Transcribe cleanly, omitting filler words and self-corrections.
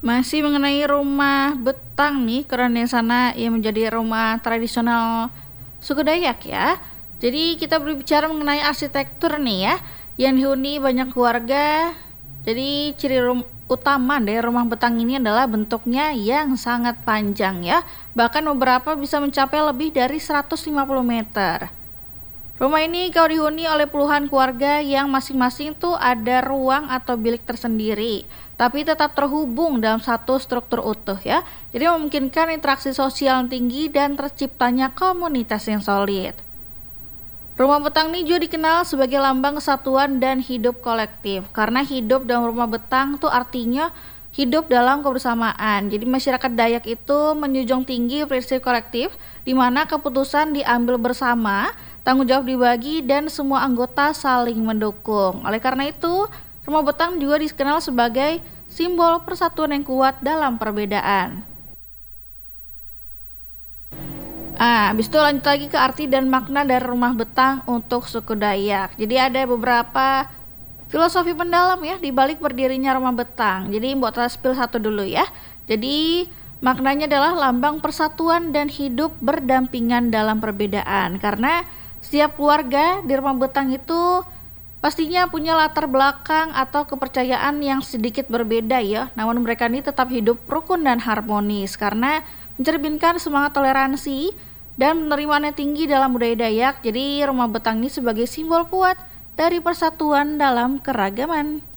Masih mengenai rumah betang nih, karena yang sana yang menjadi rumah tradisional suku Dayak ya. Jadi kita berbicara mengenai arsitektur nih ya, yang dihuni banyak keluarga. Jadi utama dari rumah betang ini adalah bentuknya yang sangat panjang ya. Bahkan beberapa bisa mencapai lebih dari 150 meter. Rumah ini kau dihuni oleh puluhan keluarga yang masing-masing tuh ada ruang atau bilik tersendiri, tapi tetap terhubung dalam satu struktur utuh ya. Jadi memungkinkan interaksi sosial yang tinggi dan terciptanya komunitas yang solid. Rumah betang ini juga dikenal sebagai lambang kesatuan dan hidup kolektif, karena hidup dalam rumah betang tuh artinya hidup dalam kebersamaan. Jadi masyarakat Dayak itu menjunjung tinggi prinsip kolektif, di mana keputusan diambil bersama, tanggung jawab dibagi, dan semua anggota saling mendukung. Oleh karena itu, rumah betang juga dikenal sebagai simbol persatuan yang kuat dalam perbedaan. Habis itu lanjut lagi ke arti dan makna dari rumah betang untuk suku Dayak. Jadi ada beberapa filosofi mendalam ya di balik berdirinya rumah betang. Jadi buat spill satu dulu ya. Jadi maknanya adalah lambang persatuan dan hidup berdampingan dalam perbedaan. Karena setiap keluarga di rumah betang itu pastinya punya latar belakang atau kepercayaan yang sedikit berbeda ya. Namun mereka ini tetap hidup rukun dan harmonis karena mencerminkan semangat toleransi dan penerimaan yang tinggi dalam budaya Dayak. Jadi rumah betang ini sebagai simbol kuat dari persatuan dalam keragaman.